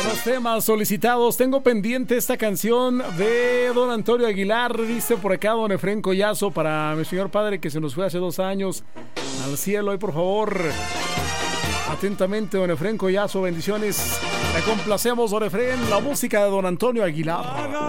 Los temas solicitados. Tengo pendiente esta canción de don Antonio Aguilar. Dice por acá don Efrén Collazo, para mi señor padre que se nos fue hace 2 años al cielo. Ahí por favor, atentamente don Efrén Collazo, bendiciones. Le complacemos don Efrén, la música de don Antonio Aguilar.